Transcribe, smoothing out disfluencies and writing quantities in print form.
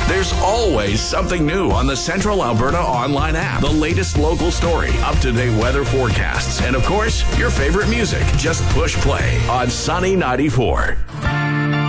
There's always something new on the Central Alberta online app. The latest local story, up-to-date weather forecasts, and of course, your favorite music. Just push play on Sunny 94.